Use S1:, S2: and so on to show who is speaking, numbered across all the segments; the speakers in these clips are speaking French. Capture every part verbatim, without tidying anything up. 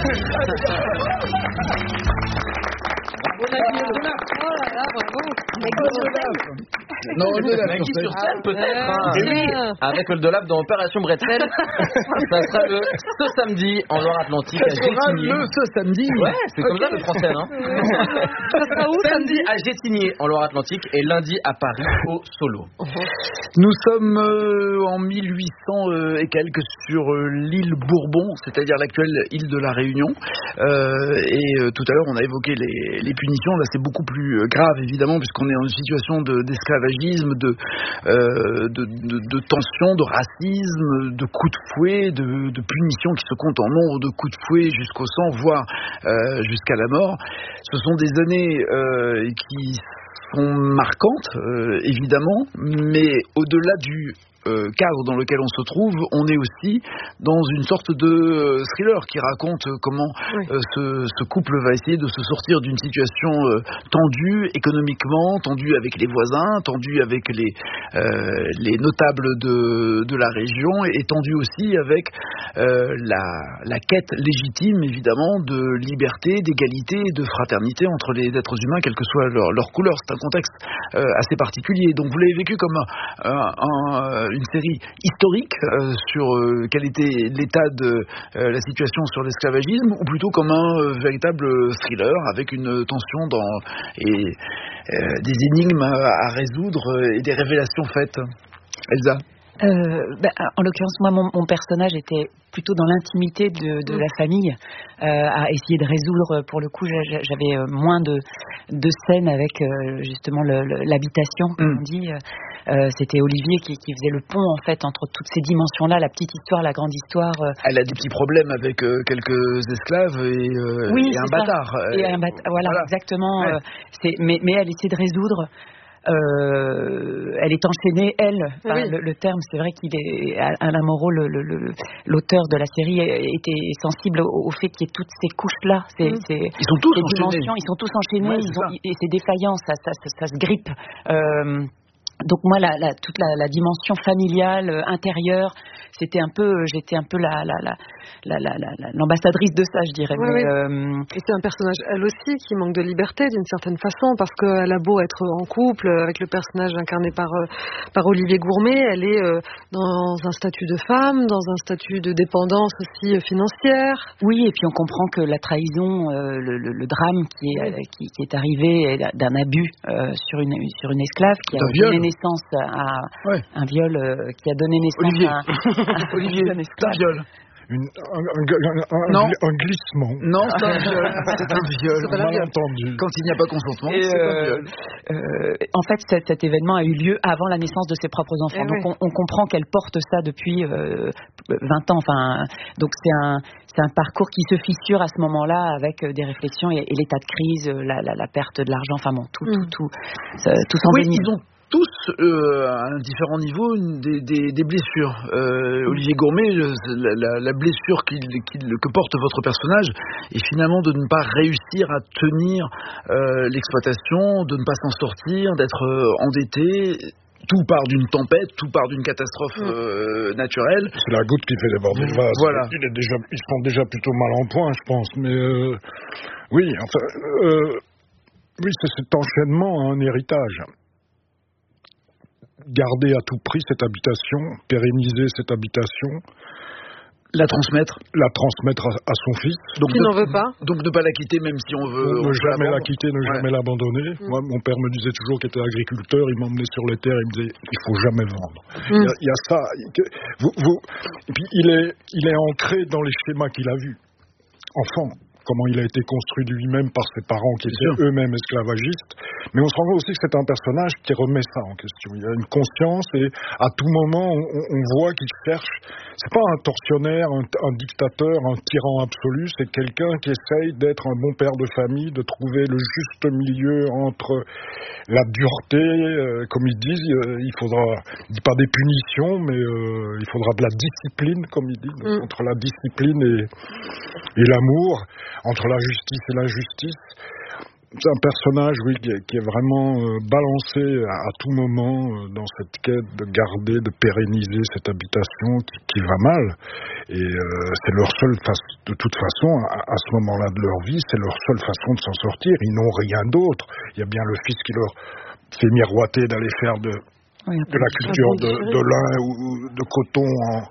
S1: Oh là là, bravo.
S2: Non, Oldelaf
S3: Nagui sur scène, peut-être.
S1: Ah,
S3: Et oui,
S1: bien.
S3: avec Oldelaf dans Opération Bretzel. Ça sera le, ce samedi en Loire-Atlantique à
S2: Ça sera
S3: Gétigné.
S2: le ce samedi.
S3: Ouais, c'est comme
S2: Ok.
S3: ça le français, hein.
S1: Ça sera où
S3: Samedi à Gétigné en Loire-Atlantique et lundi à Paris au Solo.
S2: Nous sommes euh, en mille huit cents euh, et quelques sur euh, l'île Bourbon, c'est-à-dire l'actuelle île de la Réunion. Euh, et euh, tout à l'heure, on a évoqué les, les punitions. Là, c'est beaucoup plus euh, grave, évidemment, puisqu'on est en une situation de, d'esclavagisme, de, euh, de, de, de tension, de racisme, de coups de fouet, de, de punitions qui se comptent en nombre de coups de fouet jusqu'au sang, voire euh, jusqu'à la mort. Ce sont des années euh, qui sont marquantes, euh, évidemment, mais au-delà du euh, cadre dans lequel on se trouve, on est aussi dans une sorte de euh, thriller qui raconte comment
S1: Oui.
S2: euh, ce, ce couple va essayer de se sortir d'une situation euh, tendue économiquement, tendue avec les voisins, tendue avec les, euh, les notables de, de la région et tendue aussi avec euh, la, la quête légitime, évidemment, de liberté, d'égalité et de fraternité entre les êtres humains, quelle que soit leur, leur couleur. C'est un contexte euh, assez particulier. Donc vous l'avez vécu comme un, un, un, une série historique euh, sur euh, quel était l'état de euh, la situation sur l'esclavagisme, ou plutôt comme un euh, véritable thriller avec une tension dans, et euh, des énigmes à, à résoudre et des révélations faites. Elsa?
S4: Euh, ben, en l'occurrence, moi, mon, mon personnage était plutôt dans l'intimité de, de la famille, euh, à essayer de résoudre. Pour le coup, j'avais moins de, de scènes avec euh, justement le, le, l'habitation, comme
S2: Mm.
S4: on dit. Euh, c'était Olivier qui, qui faisait le pont en fait entre toutes ces dimensions-là, la petite histoire, la grande histoire. Euh.
S2: Elle a des petits problèmes avec euh, quelques esclaves et, euh,
S4: Oui,
S2: et un
S4: c'est ça.
S2: bâtard.
S4: Et un bâtard, voilà,
S2: Voilà.
S4: exactement.
S2: Ouais.
S4: Euh, c'est, mais, mais elle essaie de résoudre. Euh, elle est enchaînée, elle. Enfin,
S1: Oui.
S4: le, le terme, c'est vrai qu'il est Alain Moreau, le, le, le, l'auteur de la série, était sensible au, au fait qu'il y ait toutes ces couches-là. C'est,
S1: Mm.
S4: c'est,
S2: Ils sont tous
S4: ces
S2: enchaînés.
S4: dimensions, ils sont tous enchaînés,
S2: Ouais,
S4: ils
S2: c'est
S4: ont,
S2: ça.
S4: et c'est défaillant, ça, ça, ça, ça se grippe. Euh, donc moi, la, la, toute la, la dimension familiale, euh, intérieure, c'était un peu, j'étais un peu la, la, la, la, la, la, l'ambassadrice de ça, je dirais.
S1: Oui,
S4: Mais,
S1: oui.
S4: euh,
S1: Et c'est un personnage, elle aussi, qui manque de liberté d'une certaine façon, parce qu'elle a beau être en couple avec le personnage incarné par, euh, par Olivier Gourmet, elle est euh, dans un statut de femme, dans un statut de dépendance aussi euh, financière.
S4: Oui, et puis on comprend que la trahison, euh, le, le, le drame qui est,
S1: Oui.
S4: qui, qui est arrivé est d'un abus euh, sur, une, sur une esclave qui a
S2: D'un viol.
S4: donné naissance à
S2: Ouais.
S4: un viol euh, qui a donné naissance
S2: Olivier.
S4: à, à
S2: Olivier,
S4: un
S2: c'est un
S4: esclave.
S2: viol.
S5: Une, un, un, un,
S2: Non.
S5: un, un glissement.
S2: Non, c'est un viol. C'est un viol.
S1: C'est pas la
S5: Mal
S1: viol.
S5: entendu.
S2: Quand il n'y a pas consentement,
S4: Et,
S2: c'est un
S4: euh,
S2: viol.
S4: euh, en fait, cet, cet événement a eu lieu avant la naissance de ses propres enfants.
S1: Eh
S4: donc,
S1: oui.
S4: on, on comprend qu'elle porte ça depuis euh, vingt ans. Enfin, donc, c'est un, c'est un parcours qui se fissure à ce moment-là avec euh, des réflexions et, et l'état de crise, euh, la, la, la perte de l'argent. Enfin, bon, tout,
S1: Mm.
S4: tout, tout, ça, tout s'en
S2: Oui,
S4: bénit.
S2: ils ont tous, euh, à un différent niveau, une- des, des, des blessures. Euh, Olivier Gourmet, le- la, la, la blessure qu'il, qu'il, que porte votre personnage est finalement de ne pas réussir à tenir euh, l'exploitation, de ne pas s'en sortir, d'être euh, endetté. Tout part d'une tempête, tout part d'une catastrophe euh, naturelle.
S5: C'est la goutte qui fait déborder le vase.
S2: Voilà.
S5: Il est déjà, ils sont déjà plutôt mal en point, je pense. Mais euh, oui, enfin, euh, oui, c'est cet enchaînement à un héritage. Garder à tout prix cette habitation, pérenniser cette habitation,
S2: La transmettre.
S5: la transmettre à, à son fils.
S2: Donc
S1: Qui
S2: ne,
S1: n'en veut pas.
S2: Donc ne pas la quitter même si on veut.
S5: ne
S2: on veut
S5: jamais
S2: la
S5: la
S2: vendre.
S5: quitter, ne
S2: Ouais.
S5: jamais l'abandonner.
S1: Mm.
S5: Moi, mon père me disait toujours qu'il était agriculteur, il m'emmenait sur les terres, il me disait il faut jamais vendre.
S1: Mm.
S5: Il, y a, il y a ça. que- Vous, vous, et puis il est, il est ancré dans les schémas qu'il a vus. Enfant, comment il a été construit lui-même par ses parents qui étaient eux-mêmes esclavagistes. Mais on se rend compte aussi que c'est un personnage qui remet ça en question. Il a une conscience et à tout moment, on, on voit qu'il cherche. C'est pas un tortionnaire, un, un dictateur, un tyran absolu. C'est quelqu'un qui essaye d'être un bon père de famille, de trouver le juste milieu entre la dureté, euh, comme ils disent, euh, il faudra, il dit pas des punitions, mais euh, il faudra de la discipline, comme ils disent,
S1: Mm.
S5: entre la discipline et, et l'amour, entre la justice et l'injustice. c'est un personnage, oui, qui est, qui est vraiment euh, balancé à, à tout moment euh, dans cette quête de garder, de pérenniser cette habitation qui, qui va mal. Et euh, c'est leur seule façon, de toute façon, à, à ce moment-là de leur vie, c'est leur seule façon de s'en sortir. Ils n'ont rien d'autre. Il y a bien le fils qui leur fait miroiter d'aller faire de, oui, de la culture de, de lin ou de coton en...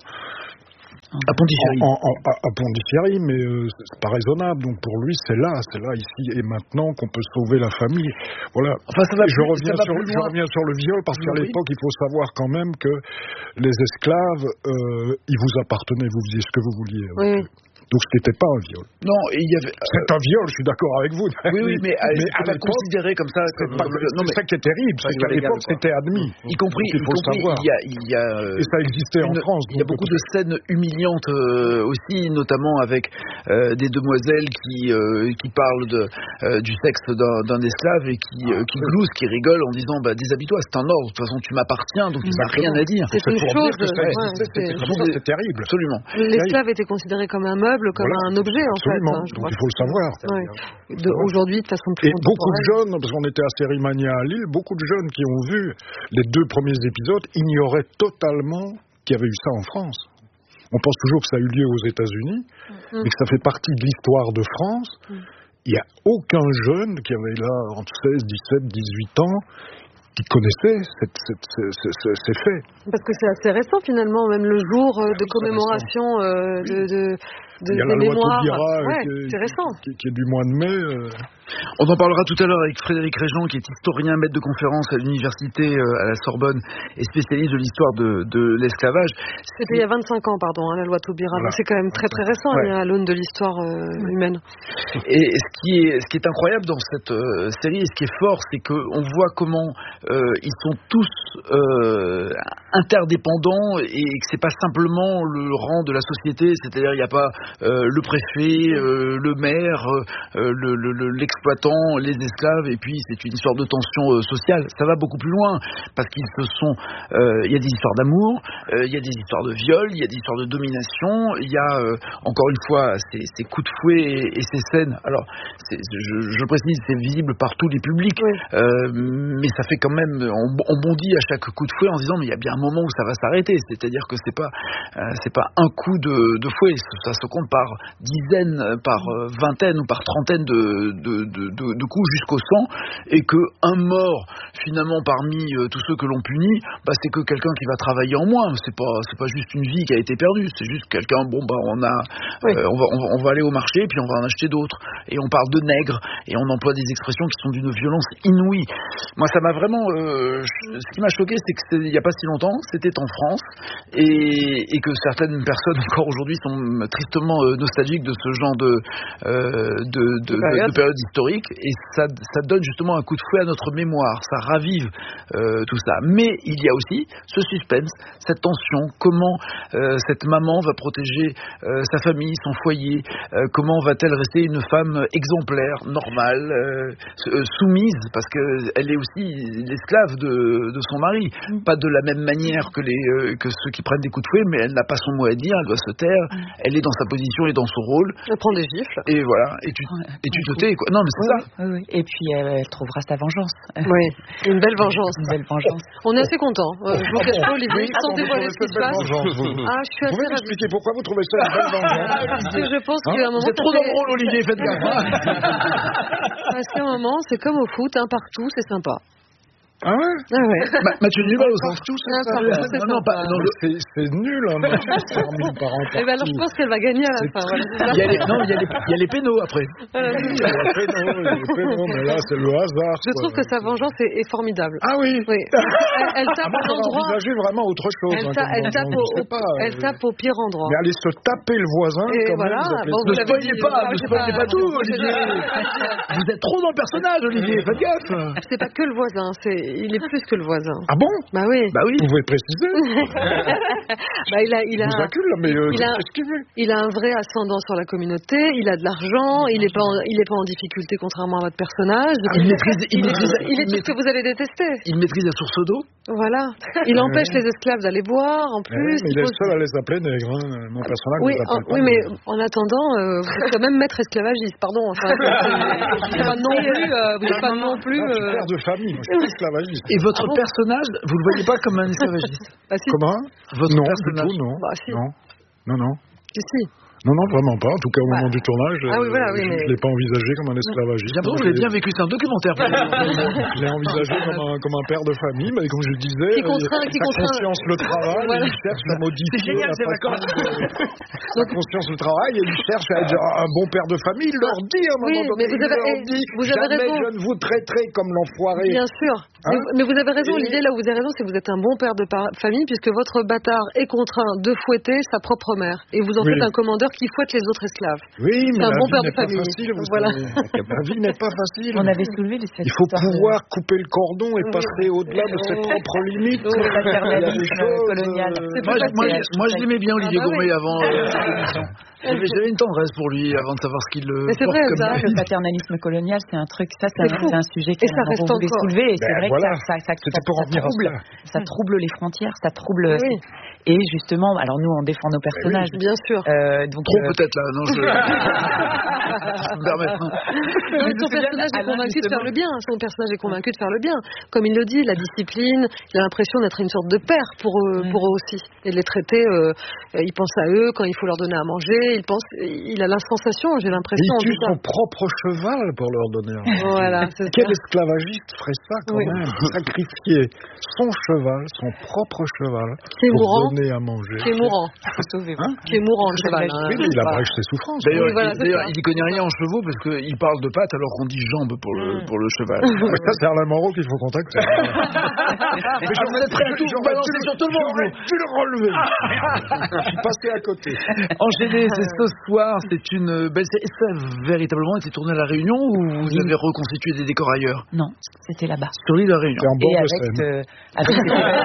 S2: À Pondichéry.
S5: En, en, en, à Pondichéry, mais euh, c'est pas raisonnable. Donc pour lui, c'est là, c'est là, ici et maintenant qu'on peut sauver la famille. Voilà.
S2: Enfin, ça va
S5: je,
S2: plus,
S5: reviens
S2: ça
S5: sur, je reviens sur le viol parce qu'à
S2: oui.
S5: l'époque, il faut savoir quand même que les esclaves, euh, ils vous appartenaient, vous faisiez ce que vous vouliez.
S1: Oui.
S5: Donc ce n'était pas un viol.
S2: Non, il y avait. Euh...
S5: C'est un viol, je suis d'accord avec vous.
S2: Oui, oui, mais,
S5: mais
S2: à pas considéré comme ça. Comme...
S5: Pas... Non, mais c'est ça qui est terrible, c'est qu'à l'époque c'était admis.
S2: Y compris,
S5: il faut
S2: y compris,
S5: savoir.
S2: Il y a, il y a, euh,
S5: et ça existait
S2: une,
S5: en France.
S2: Il y a beaucoup de scènes humiliantes euh, aussi, notamment avec euh, des demoiselles qui euh, qui parlent de euh, du sexe d'un, d'un esclave et qui euh, qui gloussent, qui rigolent en disant bah déshabille-toi, c'est un ordre. De toute façon, tu m'appartiens, donc tu n'as rien à dire.
S1: C'est, c'est une chose.
S5: Que ça existait, ouais, c'est, c'est terrible.
S2: Absolument.
S1: L'esclave était considéré comme un meuble, comme voilà. un objet. En
S5: Absolument,
S1: fait, hein,
S5: donc il faut le savoir.
S1: Ouais. De, aujourd'hui, de façon plus
S5: Et beaucoup de jeunes, parce qu'on était à Cérimania à Lille, beaucoup de jeunes qui ont vu les deux premiers épisodes ignoraient totalement qu'il y avait eu ça en France. On pense toujours que ça a eu lieu aux États-Unis, mmh. mais que ça fait partie de l'histoire de France. Mmh. Il n'y a aucun jeune qui avait là entre seize, dix-sept, dix-huit ans qui connaissait cette, cette, cette, cette, ces faits.
S1: Parce que c'est assez récent finalement, même le jour de commémoration euh, de, de, de,
S5: il y a
S1: des
S5: la loi
S1: mémoires.
S5: Taubira,
S1: ouais,
S5: qui,
S1: c'est récent.
S5: Qui, qui est du mois de mai. Euh...
S2: On en parlera tout à l'heure avec Frédéric Réjean, qui est historien, maître de conférence à l'université euh, à la Sorbonne et spécialiste de l'histoire de, de l'esclavage.
S1: C'était il y a vingt-cinq ans, pardon, hein, la loi Taubira. Voilà. Donc c'est quand même très très récent, ouais. hein, à l'aune de l'histoire euh, humaine.
S2: Et ce qui est, ce qui est incroyable dans cette euh, série, et ce qui est fort, c'est qu'on voit comment euh, ils sont tous euh, interdépendants et que c'est pas simplement le rang de la société, c'est-à-dire il n'y a pas euh, le préfet, euh, le maire, euh, le, le, le, l'exploitant, les esclaves, et puis c'est une sorte de tension euh, sociale. Ça va beaucoup plus loin, parce qu'ils se sont... Il euh, y a des histoires d'amour, il euh, y a des histoires de viol, il y a des histoires de domination, il y a, euh, encore une fois, ces, ces coups de fouet et, et ces scènes. Alors, c'est, je, je précise, c'est visible par tous les publics, oui. euh, mais ça fait quand même... On, on bondit à chaque coup de fouet en se disant, mais il y a bien un moment où ça va s'arrêter. C'est-à-dire que c'est pas, euh, c'est pas un coup de, de fouet, ça se compte par dizaines, par euh, vingtaines ou par trentaines de, de, de, de, de coups jusqu'au sang, et que un mort finalement parmi euh, tous ceux que l'on punit, bah, c'est que quelqu'un qui va travailler en moins. C'est pas, c'est pas juste une vie qui a été perdue, c'est juste quelqu'un. Bon bah on a, oui. euh, on va, on va, on va aller au marché puis on va en acheter d'autres. Et on parle de nègres et on emploie des expressions qui sont d'une violence inouïe. Moi, ça m'a vraiment. Euh, ce qui m'a choqué, c'est que c'était il y a pas si longtemps, c'était en France, et, et que certaines personnes encore aujourd'hui sont tristement euh, nostalgiques de ce genre de euh, de, de, de, de période historique, et ça, ça donne justement un coup de fouet à notre mémoire, ça ravive euh, tout ça. Mais il y a aussi ce suspense, cette tension, comment euh, cette maman va protéger euh, sa famille, son foyer, euh, comment va-t-elle rester une femme exemplaire, normale, euh, soumise, parce qu'elle est aussi l'esclave de, de son mari, mmh. pas de la même manière que, les, euh, que ceux qui prennent des coups de fouet, mais elle n'a pas son mot à dire, elle doit se taire, mmh. elle est dans sa position et dans son rôle.
S1: Elle prend des gifles.
S2: Et voilà, et tu, ouais, et tu te tais, quoi. Non, mais c'est
S4: oui,
S2: ça.
S4: Oui, oui. Et puis elle, elle trouvera sa vengeance.
S1: Oui, une belle vengeance.
S4: Une belle vengeance.
S1: On est assez contents. Euh, je vous cache pas, Olivier, sans dévoiler ce qui se passe. Ah, je suis
S5: vous pouvez m'expliquer pourquoi vous trouvez ça une belle vengeance?
S1: Parce que je pense hein qu'à un moment...
S2: C'est trop dans le rôle, Olivier, faites gaffe.
S1: Parce qu'à un moment, c'est comme au foot, un partout, c'est sympa.
S5: Ah ouais,
S1: ah ouais.
S2: Ma- Mathieu Duval au sens
S5: tout,
S2: c'est
S5: ça.
S2: Non, c'est non, pas, non,
S5: c'est, c'est nul, hein, par un
S1: eh ben alors je pense qu'elle va gagner à la fin. Voilà,
S2: il y a les, non, il y a les, il y a les pénaux après.
S1: Voilà,
S5: il y a les pénaux, il y a les pénaux, mais là c'est le hasard.
S1: Je quoi, trouve que sa vengeance est, est formidable.
S5: Ah oui.
S1: Oui. Elle, elle tape
S5: ah,
S1: à l'endroit.
S5: Envisager vraiment autre chose.
S1: Elle,
S5: hein,
S1: ta, elle tape au, au, pas, elle tape au pire endroit.
S5: Mais aller se taper le voisin.
S1: Et
S5: quand
S1: voilà.
S5: Même,
S1: bon,
S2: ne spoilez pas, ne spoilez pas tout, Olivier. Vous êtes trop dans le personnage, Olivier. Faites gaffe.
S1: C'est pas que le voisin. C'est il est plus que le voisin.
S5: Ah bon?
S1: Bah oui.
S2: Bah oui.
S5: Vous pouvez préciser?
S1: bah, il a, il a,
S5: je vous accule, là, mais euh,
S1: il, a,
S5: qu'est-ce qu'il veut?
S1: il a un vrai ascendant sur la communauté, il a de l'argent, il n'est pas, en, il est pas en difficulté contrairement à votre personnage.
S2: Ah, il maîtrise, il,
S1: il,
S2: maîtrise,
S1: est, il est tout ce que vous allez détester.
S2: Il maîtrise la source d'eau.
S1: Voilà. Il empêche les esclaves d'aller boire, en plus.
S5: Ouais, mais il, il est
S1: faut...
S5: le seul à les appeler nègres, hein. Mon personnage
S1: oui,
S5: les appelle
S1: en,
S5: pas.
S1: Oui, mais en attendant, euh, vous êtes quand même maître esclavagiste, pardon. Enfin, c'est pas non plus, euh, vous n'êtes pas non plus.
S5: Non, je suis
S1: euh...
S5: père de famille, moi, je suis esclavagiste.
S2: Et votre
S1: ah bon
S2: personnage, vous le voyez pas comme un esclavagiste?
S1: Bah, si.
S5: Comment?
S2: Votre
S5: non,
S2: personnage.
S5: du tout, non.
S1: Bah, si.
S5: Non, non, non.
S1: Si, si.
S5: Non, non, vraiment pas. En tout cas, au
S1: bah.
S5: moment du tournage,
S1: ah, oui, voilà, oui,
S5: je ne
S1: mais...
S5: l'ai pas envisagé comme un esclavagiste.
S2: J'ai l'impression que vous l'avez bien vécu, c'est un documentaire.
S5: Je l'ai envisagé comme un, comme un père de famille, mais comme je le disais,
S1: qui contraint, qui
S5: sa
S1: contraint.
S5: conscience le travail,
S1: voilà.
S5: il cherche à modifier
S2: c'est génial,
S5: la
S2: c'est
S5: façon de... Sa conscience le travail, et il cherche à être un bon père de famille. Il leur dit à un moment
S1: oui,
S5: donné,
S1: mais vous avez,
S5: il leur dit,
S1: vous avez
S5: jamais
S1: raison.
S5: je ne vous traiterai comme l'enfoiré.
S1: Bien sûr.
S5: Hein?
S1: mais, mais vous avez raison,
S5: Et...
S1: l'idée là où vous avez raison, c'est que vous êtes un bon père de famille, puisque votre bâtard est contraint de fouetter sa propre mère. Et vous en
S5: oui.
S1: faites un commandeur qui fouette les autres esclaves.
S5: Oui, mais
S1: c'est un
S5: la
S1: bon
S5: vie
S1: père de
S5: n'est pas
S1: famille.
S5: facile, vous
S1: voilà.
S5: savez. La vie n'est pas facile.
S4: On avait soulevé les
S5: Il faut pouvoir de... couper le cordon et passer au-delà de ses propres limites.
S4: Le paternalisme colonial.
S2: Euh... Moi, moi, moi je l'aimais bien Olivier ah bah Gourmet oui. avant l'émission. J'avais, j'avais une tendresse pour lui avant de savoir ce qu'il
S1: mais c'est vrai,
S2: comme
S1: ça,
S4: le paternalisme colonial, c'est un truc, ça, c'est, un, c'est un sujet que
S1: on
S4: voulait soulever. Et
S5: ben
S4: c'est vrai
S5: voilà.
S4: que ça, ça, ça, ça,
S5: pour
S4: ça, trouble, ça trouble les frontières, ça trouble. Oui. Et justement, alors nous, on défend nos personnages.
S1: Oui, bien sûr.
S4: Euh, donc,
S2: Trop
S4: euh...
S2: peut-être là, non, je. je me permets.
S1: Non, son personnage est convaincu de faire le bien. Son personnage est convaincu de faire le bien. Comme il le dit, la discipline, il a l'impression d'être une sorte de père pour eux, pour eux aussi. Et de les traiter, euh, il pense à eux quand il faut leur donner à manger. Il pense, il a la sensation, j'ai l'impression.
S5: Il tue son propre cheval pour leur donner à manger.
S1: Voilà.
S5: Quel esclavagiste ferait ça quand oui. même? Sacrifier son cheval, son propre cheval,
S1: qui est
S5: pour
S1: mourant,
S5: donner à manger.
S1: Qui est mourant.
S5: Hein?
S1: Qui est mourant, le cheval. Hein.
S5: Oui, mais il abrège ses souffrances.
S2: D'ailleurs,
S1: oui, voilà,
S2: il, d'ailleurs il n'y connaît rien en chevaux parce qu'il parle de pattes alors qu'on dit jambes pour le, pour le cheval.
S5: Mais ça, c'est Alain Moreau qu'il faut contacter.
S2: Mais je vous êtes prêt à tout balancer sur tout le monde.
S5: J'aurais dû le relever. Je suis passé à côté.
S2: Enchaîner, c'est ce soir, c'est une belle. Est-ce que ça a véritablement été tourné à La Réunion ou vous oui. avez reconstitué des décors ailleurs?
S4: Non, c'était là-bas.
S2: Sur l'île de La Réunion.
S5: C'est en bord
S4: et
S5: de
S4: avec, euh, avec,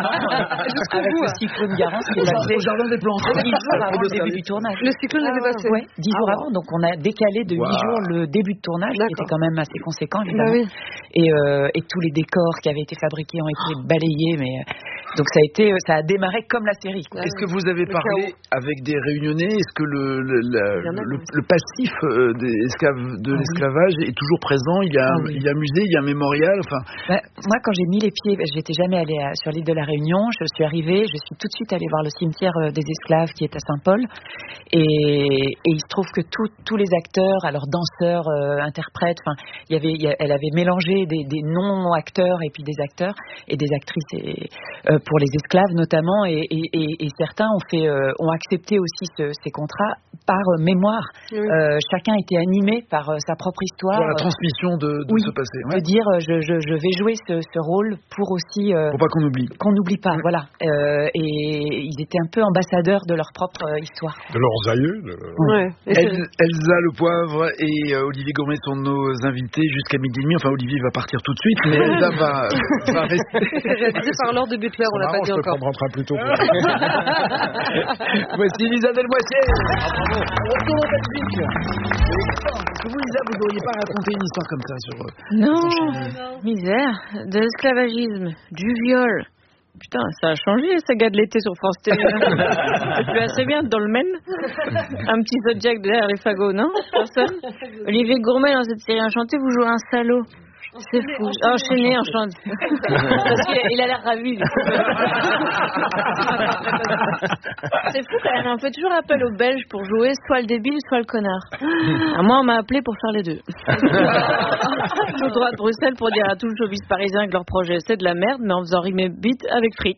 S4: avec le cyclone Garance qui est passé
S2: au jardin des plantes.
S4: dix jours avant le début du tournage.
S1: Le cyclone l'avait passé.
S4: Oui, dix jours avant. Donc on a décalé de huit jours le début de tournage, qui était quand même assez conséquent évidemment. Bah oui. Et, euh, et tous les décors qui avaient été fabriqués ont été balayés, mais donc ça a été, ça a démarré comme la série. Quoi.
S2: Est-ce que vous avez le parlé chaos. avec des Réunionnais? Est-ce que le le, la, le, le passif des esclaves, de ah, l'esclavage oui. est toujours présent? Il y a ah, oui. il y a un musée, il y a un mémorial. Enfin.
S4: Bah, moi, quand j'ai mis les pieds, j'étais jamais allée à, sur l'île de la Réunion. Je suis arrivée, je suis tout de suite allée voir le cimetière des esclaves qui est à Saint-Paul, et, et il se trouve que tout, tous les acteurs, alors danseurs, euh, interprètes, enfin, il y avait, il y a, elle avait mélangé des, des non-acteurs et puis des acteurs et des actrices et, euh, pour les esclaves notamment, et, et, et, et certains ont fait, euh, ont accepté aussi ce, ces contrats par euh, mémoire. Oui. Euh, chacun était animé par euh, sa propre histoire.
S2: Pour la transmission de, de
S4: oui,
S2: ce passé.
S4: Ouais. De dire, je, je, je vais jouer ce, ce rôle pour aussi. Euh,
S2: pour pas qu'on oublie.
S4: Qu'on n'oublie pas, ouais. Voilà. Euh, et ils étaient un peu ambassadeurs de leur propre euh, histoire.
S5: De leurs aïeux. De...
S1: Ouais.
S2: El, Elsa Le Poivre et euh, Olivier Gourmet sont nos invités jusqu'à midi et demi. Enfin, Olivier va partir tout de suite, mais Elsa va, va rester.
S1: C'est réalisé par Laure de Butler, on l'a pas dit encore.
S5: Je peux prendre un train plus tôt.
S2: Voici Lisa Delmoitier. Ah, bravo. Retour en Belgique. Est-ce que vous, Lisa, vous n'auriez pas raconté une histoire comme ça sur...
S6: Non, non. Misère, de l'esclavagisme, du viol. Putain, ça a changé, ces gars de l'été sur France Télé. C'est plus assez bien dans le Maine. Un petit Zodiac derrière les fagots, non? Personne? Olivier Gourmet, dans cette série enchantée, vous jouez un salaud. C'est fou. Enchaîné, enchanté. Parce qu'il a, il a l'air ravi. C'est fou quand même. On fait toujours appel aux Belges pour jouer soit le débile, soit le connard. À moi, on m'a appelé pour faire les deux. Tout droit de Bruxelles pour dire à tous le showbiz parisien que leur projet c'est de la merde, mais en faisant rimer bite avec frites.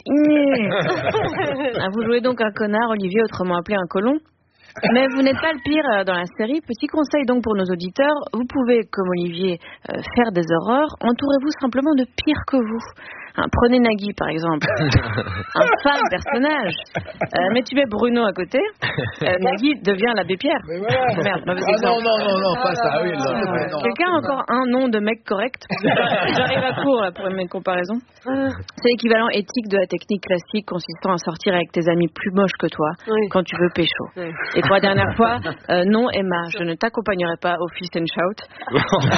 S6: Vous jouez donc un connard, Olivier, autrement appelé un colon. Mais vous n'êtes pas le pire dans la série. Petit conseil donc pour nos auditeurs, vous pouvez, comme Olivier, euh, faire des horreurs. Entourez-vous simplement de pires que vous. Hein, prenez Nagui, par exemple. Un fan personnage. Euh, mais tu mets Bruno à côté, euh, Nagui devient l'abbé Pierre.
S2: Mais voilà.
S6: Merde, mauvais
S2: Ah
S6: exemple.
S2: non, non, non, non, pas ça. Oui, non,
S6: Euh,
S2: ouais, non.
S6: Quelqu'un a encore un nom de mec correct? J'arrive à court là, pour mes comparaisons. C'est l'équivalent éthique de la technique classique consistant à sortir avec tes amis plus moches que toi
S1: Oui.
S6: quand tu veux pécho.
S1: Oui.
S6: Et pour la dernière fois, euh, non Emma, je ne t'accompagnerai pas au Fist and Shout. Euh,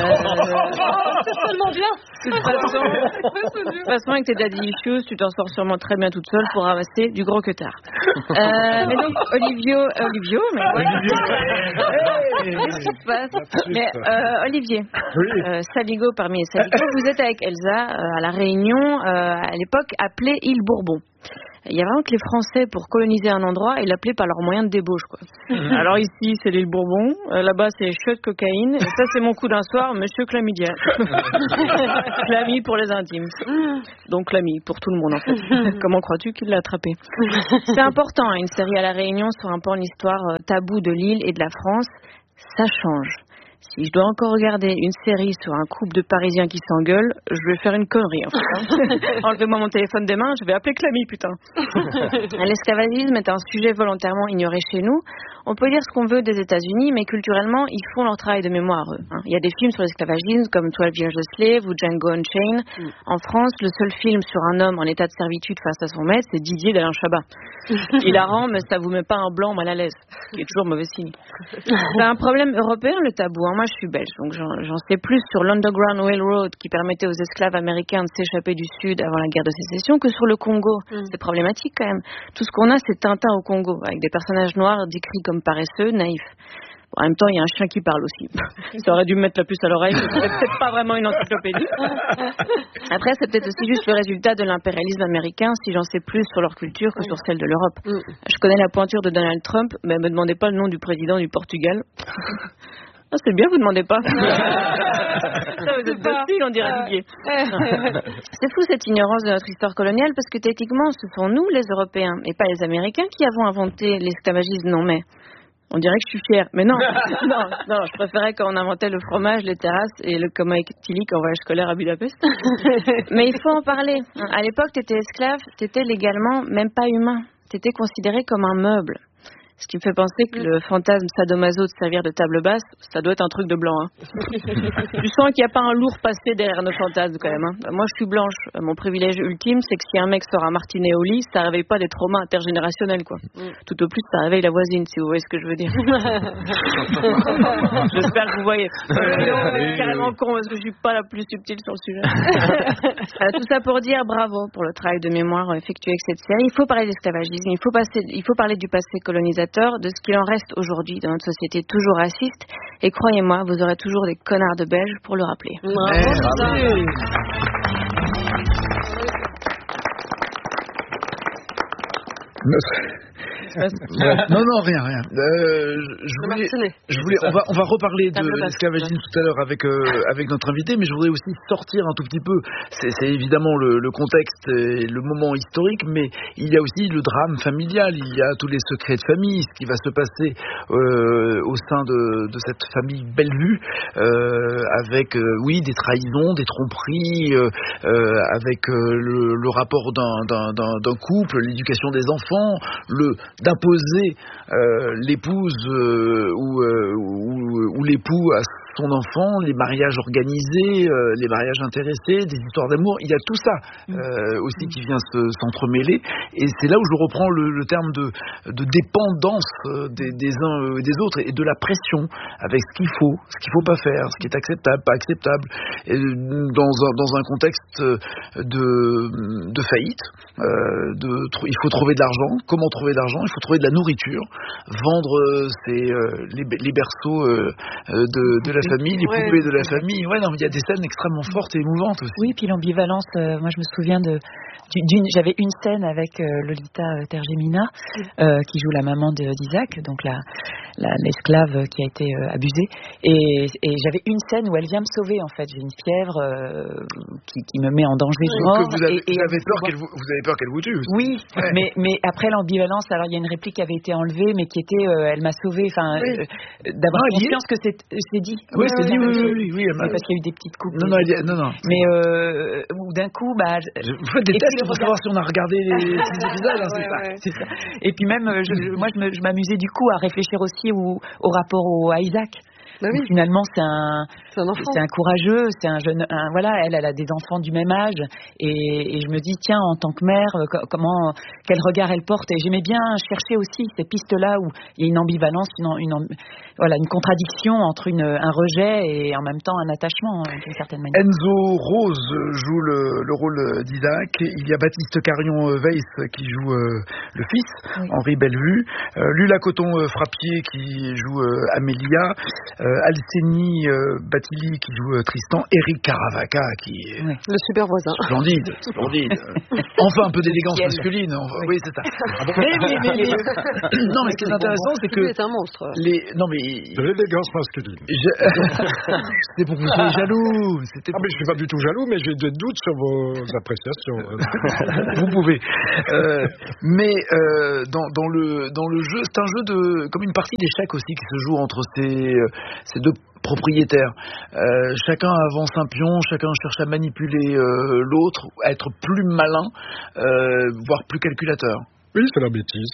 S1: C'est tellement bien.
S6: de toute façon, de toute façon, avec tes daddy issues, tu t'en sors sûrement très bien toute seule pour ramasser du gros queutard. Euh, mais donc, Olivio, Olivio, mais voilà. Qu'est-ce qui se passe? Mais euh, Olivier,
S5: Oui.
S6: euh, Saligo parmi les Saligo, vous êtes avec Elsa euh, à la Réunion, euh, à l'époque appelée Île Bourbon. Il y a vraiment que les Français, pour coloniser un endroit, ils l'appelaient par leurs moyens de débauche, quoi. Alors ici, c'est l'île Bourbon. Euh, là-bas, c'est chiottes cocaïne. Et ça, c'est mon coup d'un soir, Monsieur Chlamydia. Chlamie pour les intimes. Donc Chlamie pour tout le monde, en fait. Comment crois-tu qu'il l'a attrapé? C'est important, hein, une série à la Réunion sur un pan de l'histoire euh, taboue de l'île et de la France. Ça change. Si je dois encore regarder une série sur un couple de Parisiens qui s'engueulent, je vais faire une connerie, en fait. Hein. Enlevez-moi mon téléphone des mains, je vais appeler Clammy, putain. L'esclavagisme est un sujet volontairement ignoré chez nous. On peut dire ce qu'on veut des États-Unis, mais culturellement, ils font leur travail de mémoire, eux. Hein. Il y a des films sur l'esclavagisme, comme twelve Years a Slave ou Django Unchained. Mm. En France, le seul film sur un homme en état de servitude face à son maître, c'est Didier d'Alain Chabat. Hilarant, mais ça vous met pas un blanc mal à l'aise, ce qui est toujours mauvais signe. C'est un problème européen, le tabou. Hein. Moi, je suis belge, donc j'en, j'en sais plus sur l'Underground Railroad qui permettait aux esclaves américains de s'échapper du Sud avant la guerre de sécession que sur le Congo. Mm. C'est problématique quand même. Tout ce qu'on a, c'est Tintin au Congo, avec des personnages noirs décrits comme paresseux, naïfs. Bon, en même temps, il y a un chien qui parle aussi. Ça aurait dû me mettre la puce à l'oreille, c'est peut-être pas vraiment une encyclopédie. Après, c'est peut-être aussi juste le résultat de l'impérialisme américain, si j'en sais plus sur leur culture que sur celle de l'Europe. Mm. Je connais la pointure de Donald Trump, mais me demandez pas le nom du président du Portugal. Ah, c'est bien, vous demandez pas. Ça, vous êtes docile, on dirait Didier. C'est fou cette ignorance de notre histoire coloniale, parce que techniquement, ce sont nous, les Européens, et pas les Américains, qui avons inventé l'esclavagisme. Non, mais on dirait que je suis fière. Mais non, non, non, je préférais quand on inventait le fromage, les terrasses et le coma éthylique en voyage scolaire à Budapest. Mais il faut en parler. À l'époque, t'étais esclave, t'étais légalement même pas humain. T'étais considéré comme un meuble. Ce qui me fait penser que le fantasme sadomaso de servir de table basse, ça doit être un truc de blanc. Hein. Tu sens qu'il n'y a pas un lourd passé derrière nos fantasmes quand même. Hein. Moi, je suis blanche. Mon privilège ultime, c'est que si un mec sort un martinet au lit, ça réveille pas des traumas intergénérationnels, quoi. Mm. Tout au plus, ça réveille la voisine, si vous voyez ce que je veux dire. J'espère que vous voyez. Euh, carrément con, parce que je suis pas la plus subtile sur le sujet. euh, tout ça pour dire bravo pour le travail de mémoire effectué avec cette série. Il faut parler d'esclavagisme, il faut passer, il faut parler du passé colonisateur, de ce qu'il en reste aujourd'hui dans notre société toujours raciste. Et croyez-moi, vous aurez toujours des connards de Belges pour le rappeler.
S2: Bravo. Non, non, rien, rien. Euh, je voulais, je voulais, on va, on va reparler de l'esclavagisme tout à l'heure avec euh, avec notre invité, mais je voudrais aussi sortir un tout petit peu. C'est, c'est évidemment le, le contexte et le moment historique, mais il y a aussi le drame familial. Il y a tous les secrets de famille, ce qui va se passer euh, au sein de, de cette famille Bellevue, euh, avec, euh, oui, des trahisons, des tromperies, euh, euh, avec euh, le, le rapport d'un, d'un, d'un, d'un couple, l'éducation des enfants, le d'imposer euh, l'épouse euh, ou, euh, ou, ou l'époux à son enfant, les mariages organisés, euh, les mariages intéressés, des histoires d'amour, il y a tout ça euh, aussi qui vient se, s'entremêler, et c'est là où je reprends le, le terme de, de dépendance euh, des, des uns et des autres, et de la pression avec ce qu'il faut, ce qu'il ne faut pas faire, ce qui est acceptable, pas acceptable, et dans, un, dans un contexte de, de faillite, euh, de, il faut trouver de l'argent. Comment trouver de l'argent? Il faut trouver de la nourriture, vendre euh, ses, euh, les, les berceaux euh, de, de la famille, les poupées ouais, de la famille. Ouais, non, mais il y a des scènes extrêmement fortes et émouvantes aussi.
S4: Oui, puis l'ambivalence. Euh, moi, je me souviens de d'une. J'avais une scène avec euh, Lolita Tergemina, euh, qui joue la maman de, d'Isaac, donc la la, l'esclave qui a été euh, abusée. Et, et j'avais une scène où elle vient me sauver, en fait. J'ai une fièvre euh, qui, qui me met en danger de mort.
S2: Vous avez,
S4: et, et
S2: vous, avez peur qu'elle vous, vous avez peur qu'elle vous tue aussi.
S4: Oui, ouais. mais, mais après l'ambivalence, alors il y a une réplique qui avait été enlevée, mais qui était euh, elle m'a sauvée, enfin, oui. euh, d'avoir non, conscience que c'est, c'est dit.
S2: Oui, c'est dit, oui, oui, oui. oui
S4: c'est parce qu'il y a eu des petites coupes.
S2: Non, non, a, non, non.
S4: Mais euh, d'un coup, bah.
S2: Je, vous faites des tests pour savoir si on a regardé les épisodes, hein, c'est,
S4: ouais, c'est ça. Et puis même, je, moi, je, me, je m'amusais du coup à réfléchir aussi au, au rapport au, à Isaac.
S1: Bah oui.
S4: Finalement, c'est un,
S1: c'est un enfant.
S4: C'est un courageux, c'est un jeune, un, voilà, elle, elle a des enfants du même âge, et, et je me dis, tiens, en tant que mère, comment, quel regard elle porte. Et j'aimais bien chercher aussi ces pistes-là où il y a une ambivalence, une, une, voilà, une contradiction entre une, un rejet et en même temps un attachement, d'une certaine manière.
S2: Enzo Rose joue le, le rôle d'Isaac. Il y a Baptiste Carion-Weiss qui joue euh, le fils, oui. Henri Bellevue. Euh, Lula Coton-Frappier qui joue euh, Amélia. Euh, Alcénie euh, Batili qui joue euh, Tristan, Eric Caravaca qui est
S1: oui. le super voisin,
S2: splendide, splendide. Enfin un peu d'élégance masculine, enfin, oui. oui c'est ça. Ah bon, mais, mais, mais, mais, non mais ce qui est intéressant c'est que
S1: c'est un monstre.
S2: Les, non mais
S5: de l'élégance masculine.
S2: Je... C'était pour que vous soyez jaloux. C'était
S5: ah mais je suis pas du tout jaloux, mais j'ai des doutes sur vos appréciations.
S2: Vous pouvez. Euh, mais euh, dans, dans le dans le jeu, c'est un jeu de comme une partie d'échecs aussi qui se joue entre ces ces deux propriétaires. Euh, chacun avance un pion, chacun cherche à manipuler euh, l'autre, à être plus malin, euh, voire plus calculateur.
S5: Oui, c'est la bêtise.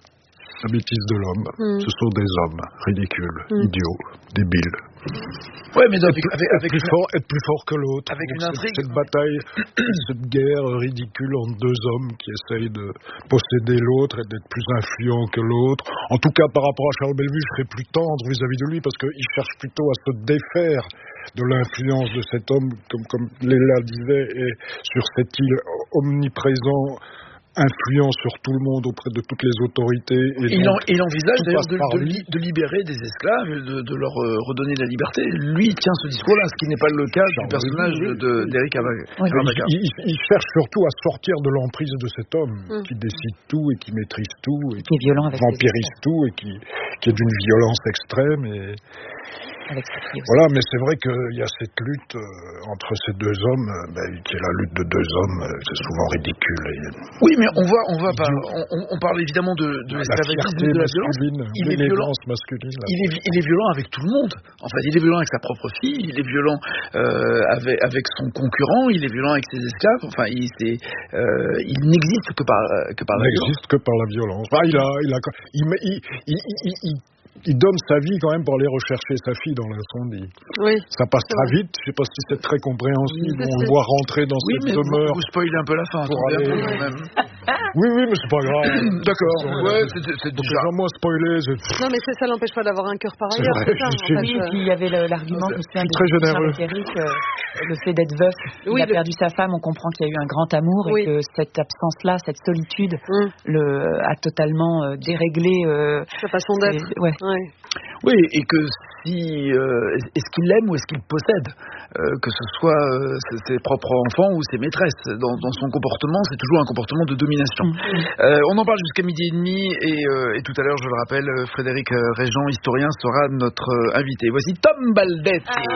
S5: La bêtise de l'homme. Mm. Ce sont des hommes ridicules, mm. idiots, débiles.
S2: Ouais, mais donc,
S5: être,
S2: avec, avec
S5: plus
S2: une...
S5: fort, être plus fort que l'autre.
S2: Avec une intrigue.
S5: Cette bataille, cette guerre ridicule entre deux hommes qui essayent de posséder l'autre et d'être plus influents que l'autre. En tout cas, par rapport à Charles Bellevue, je serais plus tendre vis-à-vis de lui parce qu'il cherche plutôt à se défaire de l'influence de cet homme, comme, comme Léla disait, et sur cette île omniprésent, influent sur tout le monde auprès de toutes les autorités. Et
S2: il,
S5: donc,
S2: en, il envisage d'ailleurs de, de, li, de libérer des esclaves, de, de leur euh, redonner la liberté. Lui il tient ce discours-là, ce qui n'est pas le cas du personnage oui, de, oui. d'Éric Caravaca. Oui,
S5: il, il, il cherche surtout à sortir de l'emprise de cet homme mm. qui décide tout et qui maîtrise tout et qui, qui vampirise tout et qui, qui est d'une violence extrême. Et...
S4: Avec
S5: voilà, mais c'est vrai qu'il y a cette lutte euh, entre ces deux hommes, euh, ben, qui est la lutte de deux hommes, euh, c'est souvent ridicule. Et...
S2: Oui, mais on va, on va pas, on, on parle évidemment de, de l'esclavagisme, de la violence.
S5: Il est violent, masculine.
S2: Il est, il est violent avec tout le monde. En fait, il est violent avec sa propre fille, il est violent euh, avec, avec son concurrent, il est violent avec ses esclaves. Enfin, il, c'est, euh, il n'existe que par, que par la violence.
S5: Il n'existe que par la violence. Enfin, il a, il a, il, il, il, il, il Il donne sa vie quand même pour aller rechercher sa fille dans l'incendie.
S1: Oui.
S5: Ça passe très vite. Je ne sais pas si c'est très compréhensible. Oui, on le voit rentrer dans
S2: oui,
S5: cette demeure.
S2: Vous, vous spoilez un peu la fin.
S5: Pour aller... même. Oui, oui, mais c'est pas grave.
S2: D'accord. Ouais, c'est, c'est, c'est déjà
S5: moi spoilé. C'est...
S1: Non, mais c'est, ça n'empêche pas d'avoir un cœur par ailleurs.
S5: C'est vrai,
S1: c'est ça,
S5: je
S4: oui, et puis il y avait le, l'argument.
S5: Je suis très généreux.
S4: Eric, euh, le fait d'être veuf, oui, il a le... perdu sa femme. On comprend qu'il y a eu un grand amour oui. et que cette absence-là, cette solitude, mm. le a totalement euh, déréglé euh,
S1: sa façon d'être.
S4: Et, ouais.
S1: ouais.
S2: Oui, et que si euh, est-ce qu'il aime ou est-ce qu'il possède, euh, que ce soit euh, ses propres enfants ou ses maîtresses, dans, dans son comportement, c'est toujours un comportement de domination. Mmh. Euh, on en parle jusqu'à midi et demi, et, euh, et tout à l'heure, je le rappelle, Frédéric Régent, historien, sera notre invité. Voici Tom Baldetti. Ah.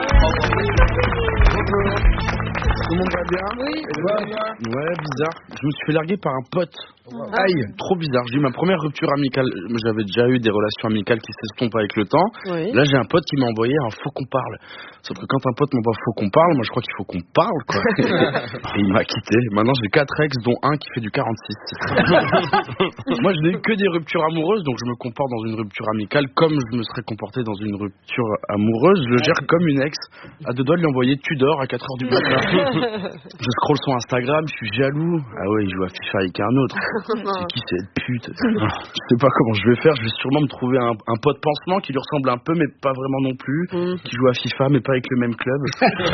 S7: Tout le monde va bien?
S1: Oui.
S7: Ouais, bizarre. Je me suis fait larguer par un pote.
S1: Ah.
S7: Aïe, trop bizarre. J'ai eu ma première rupture amicale. J'avais déjà eu des relations amicales qui s'estompent avec le temps.
S1: Oui.
S7: Là, j'ai un pote qui m'a envoyé un faut qu'on parle. Sauf que quand un pote m'envoie faut qu'on parle, moi je crois qu'il faut qu'on parle, quoi. Et il m'a quitté. Maintenant, j'ai quatre ex, dont un qui fait du quarante-six. Moi, je n'ai eu que des ruptures amoureuses, donc je me comporte dans une rupture amicale comme je me serais comporté dans une rupture amoureuse. Je le gère comme une ex. À deux doigts de lui envoyer Tudor à quatre heures du matin. Je scrolle son Instagram, je suis jaloux. Ah ouais, il joue à FIFA avec un autre. C'est qui cette pute? Je sais pas comment je vais faire. Je vais sûrement me trouver un, un pote pansement qui lui ressemble un peu, mais pas vraiment non plus. Mm. Qui joue à FIFA, mais pas avec le même club.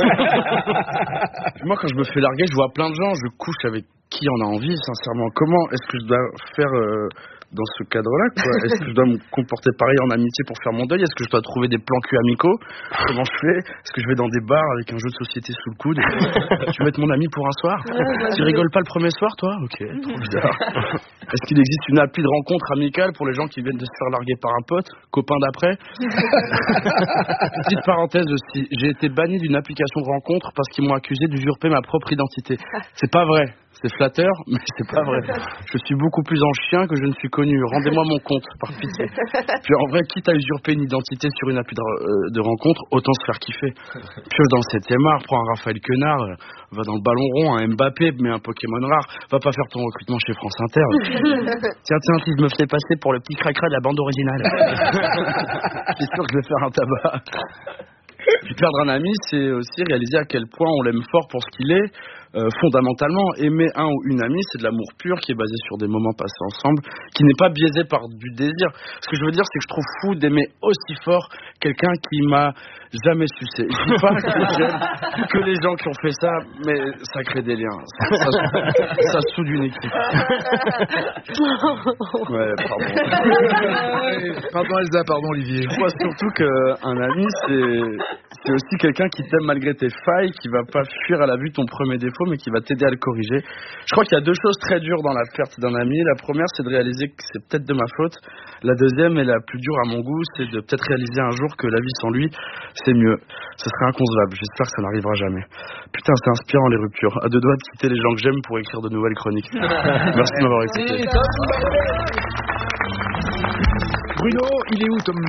S7: Moi, quand je me fais larguer, je vois plein de gens. Je couche avec qui en a envie, sincèrement. Comment est-ce que je dois faire euh, dans ce cadre-là, quoi. Est-ce que je dois me comporter pareil en amitié pour faire mon deuil? Est-ce que je dois trouver des plans cul amicaux? Comment je fais? Est-ce que je vais dans des bars avec un jeu de société sous le coude? Tu veux être mon ami pour un soir? Tu rigoles pas le premier soir, toi? Ok, trop bizarre. Est-ce qu'il existe une appli de rencontre amicale pour les gens qui viennent de se faire larguer par un pote, copain d'après? Petite parenthèse aussi, j'ai été banni d'une application de rencontre parce qu'ils m'ont accusé d'usurper ma propre identité. C'est pas vrai. C'est flatteur, mais c'est pas vrai. Je suis beaucoup plus en chien que je ne suis connu. Rendez-moi mon compte, par pitié. Puis en vrai, quitte à usurper une identité sur une appli de, euh, de rencontre, autant se faire kiffer. Pioche dans le septième art, prends un Raphaël Quenard, euh, va dans le ballon rond, un Mbappé, mais un Pokémon rare. Va pas faire ton recrutement chez France Inter. Tiens, tiens, si je me fais passer pour le petit cracra de la bande originale. Je suis sûr que je vais faire un tabac. Puis perdre un ami, c'est aussi réaliser à quel point on l'aime fort pour ce qu'il est. Euh, fondamentalement, aimer un ou une amie, c'est de l'amour pur qui est basé sur des moments passés ensemble, qui n'est pas biaisé par du désir. Ce que je veux dire, c'est que je trouve fou d'aimer aussi fort quelqu'un qui m'a jamais sucé. Je dis pas que j'aime que les gens qui ont fait ça, mais ça crée des liens. Ça, ça, ça soude une équipe. Ouais, pardon.
S2: Pardon Elsa, pardon Olivier.
S7: Je crois surtout qu'un ami, c'est, c'est aussi quelqu'un qui t'aime malgré tes failles, qui va pas fuir à la vue ton premier défaut, mais qui va t'aider à le corriger. Je crois qu'il y a deux choses très dures dans la perte d'un ami. La première, c'est de réaliser que c'est peut-être de ma faute. La deuxième, et la plus dure à mon goût, c'est de peut-être réaliser un jour que la vie sans lui, c'est mieux. Ce serait inconcevable. J'espère que ça n'arrivera jamais. Putain, c'est inspirant les ruptures. À deux doigts de quitter les gens que j'aime pour écrire de nouvelles chroniques. Merci de m'avoir écouté.
S2: Bruno, il est où Tom